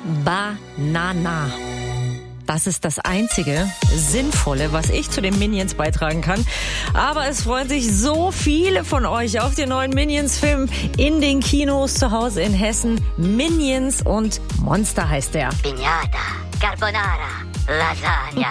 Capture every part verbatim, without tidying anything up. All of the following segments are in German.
Banana. Das ist das einzige Sinnvolle, was ich zu den Minions beitragen kann. Aber es freuen sich so viele von euch auf den neuen Minions-Film in den Kinos zu Hause in Hessen. Minions und Monster heißt der. Piñata, Carbonara, Lasagna.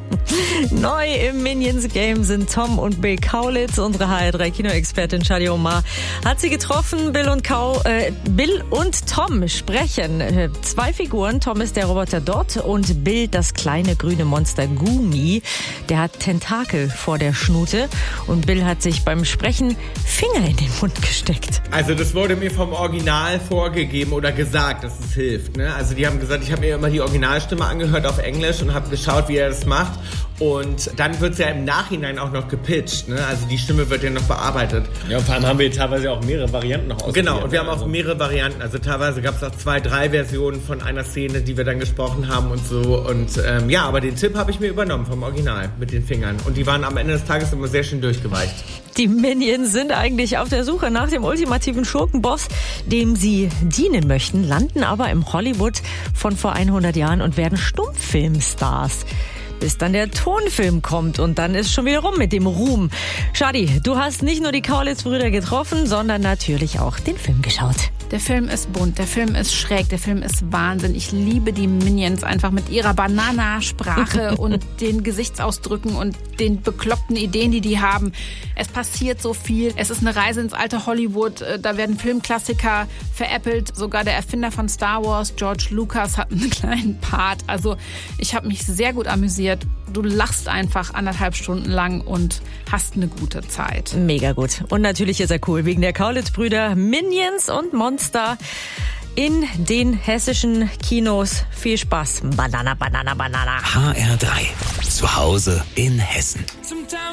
Neu im Minions-Game sind Tom und Bill Kaulitz. Unsere H R drei Kinoexpertin Shadi Omar hat sie getroffen. Bill und, Kau, äh, Bill und Tom sprechen. Äh, zwei Figuren. Tom ist der Roboter Dot und Bill das kleine grüne Monster Gumi. Der hat Tentakel vor der Schnute und Bill hat sich beim Sprechen Finger in den Mund gesteckt. Also das wurde mir vom Original vorgegeben oder gesagt, dass es hilft. Ne? Also die haben gesagt, ich habe mir immer die Originalstimme angehört auf Englisch und habe geschaut, wie er das macht. Und dann wird es ja im Nachhinein auch noch gepitcht. Ne? Also die Stimme wird ja noch bearbeitet. Ja, und vor allem haben wir teilweise auch mehrere Varianten noch ausprobiert. Genau, und wir haben auch also. mehrere Varianten. Also teilweise gab es auch zwei, drei Versionen von einer Szene, die wir dann gesprochen haben und so. Und ähm, ja, aber den Tipp habe ich mir übernommen vom Original mit den Fingern. Und die waren am Ende des Tages immer sehr schön durchgeweicht. Die Minions sind eigentlich auf der Suche nach dem ultimativen Schurkenboss, dem sie dienen möchten, landen aber im Hollywood von vor hundert Jahren und werden Stummfilmstars. Bis dann der Tonfilm kommt und dann ist schon wieder rum mit dem Ruhm. Shadi, du hast nicht nur die Kaulitz-Brüder getroffen, sondern natürlich auch den Film geschaut. Der Film ist bunt, der Film ist schräg, der Film ist Wahnsinn. Ich liebe die Minions einfach mit ihrer Bananasprache und den Gesichtsausdrücken und den bekloppten Ideen, die die haben. Es passiert so viel. Es ist eine Reise ins alte Hollywood. Da werden Filmklassiker veräppelt. Sogar der Erfinder von Star Wars, George Lucas, hat einen kleinen Part. Also ich habe mich sehr gut amüsiert. Du lachst einfach anderthalb Stunden lang und hast eine gute Zeit. Mega gut. Und natürlich ist er cool wegen der Kaulitz-Brüder. Minions und Monster in den hessischen Kinos. Viel Spaß. Banana, Banana, Banana. H R drei. Zu Hause in Hessen.